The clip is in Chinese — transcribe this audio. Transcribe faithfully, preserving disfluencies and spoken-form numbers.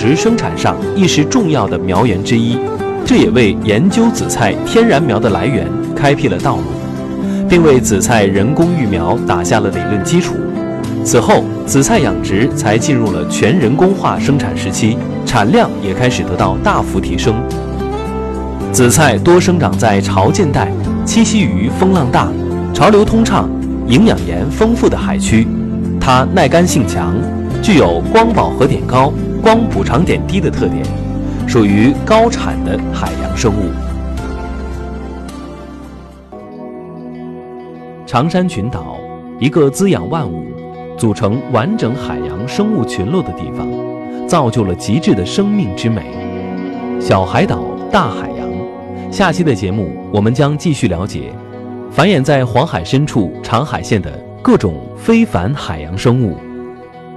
殖生产上亦是重要的苗源之一，这也为研究紫菜天然苗的来源开辟了道路，并为紫菜人工育苗打下了理论基础。此后，紫菜养殖才进入了全人工化生产时期，产量也开始得到大幅提升。紫菜多生长在潮间带，栖息于风浪大、潮流通畅、营养盐丰富的海区。它耐干性强，具有光饱和点高、光补偿点低的特点，属于高产的海洋生物。长山群岛，一个滋养万物、组成完整海洋生物群落的地方，造就了极致的生命之美。小海岛，大海洋。下期的节目，我们将继续了解繁衍在黄海深处长海线的各种非凡海洋生物。